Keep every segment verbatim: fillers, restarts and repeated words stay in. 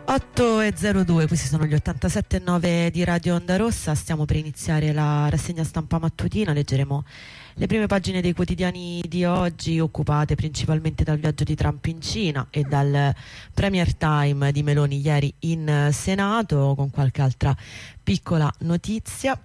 otto e zero due, questi sono gli ottantasette e nove di Radio Onda Rossa. Stiamo per iniziare la rassegna stampa mattutina. Leggeremo le prime pagine dei quotidiani di oggi, occupate principalmente dal viaggio di Trump in Cina e dal Premier Time di Meloni ieri in Senato, con qualche altra piccola notizia.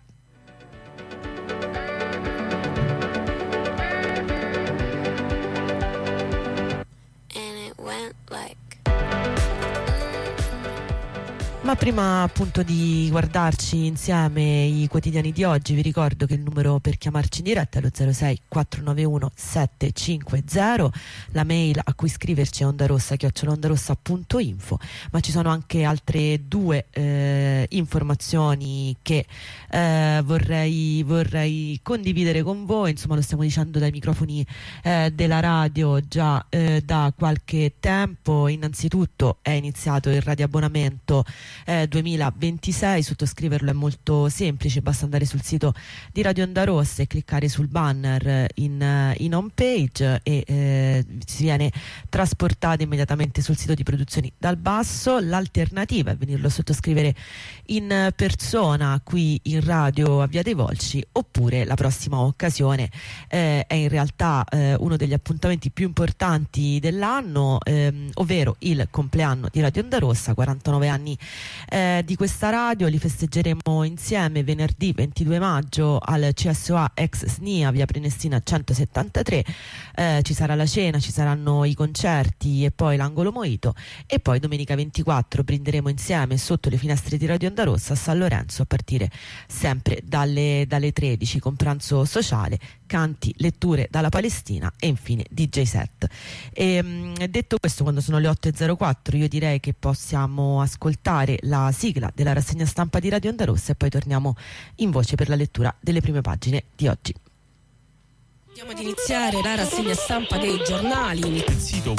Ma prima appunto di guardarci insieme i quotidiani di oggi, vi ricordo che il numero per chiamarci in diretta è lo zero sei quattro nove uno sette cinque zero, la mail a cui scriverci è ondarossa chiocciola ondarossa punto info, ma ci sono anche altre due eh, informazioni che eh, vorrei, vorrei condividere con voi. Insomma, lo stiamo dicendo dai microfoni eh, della radio già eh, da qualche tempo. Innanzitutto è iniziato il radioabbonamento Eh, duemilaventisei, sottoscriverlo è molto semplice, basta andare sul sito di Radio Onda Rossa e cliccare sul banner in, in home page e eh, si viene trasportati immediatamente sul sito di Produzioni Dal Basso. L'alternativa è venirlo a sottoscrivere in persona qui in radio a Via dei Volsci, oppure la prossima occasione eh, è in realtà eh, uno degli appuntamenti più importanti dell'anno, ehm, ovvero il compleanno di Radio Onda Rossa, quarantanove anni Eh, di questa radio. Li festeggeremo insieme venerdì ventidue maggio al C S O A ex S N I A, via Prenestina centosettantatré. Eh, ci sarà la cena, ci saranno i concerti e poi l'angolo Mojito, e poi domenica ventiquattro brinderemo insieme sotto le finestre di Radio Onda Rossa a San Lorenzo a partire sempre dalle, dalle tredici, con pranzo sociale, canti, letture dalla Palestina e infine D J set. E, mh, detto questo, quando sono le otto e zero quattro io direi che possiamo ascoltare la sigla della rassegna stampa di Radio Onda Rossa e poi torniamo in voce per la lettura delle prime pagine di oggi. Andiamo ad iniziare la rassegna stampa dei giornali. Il sito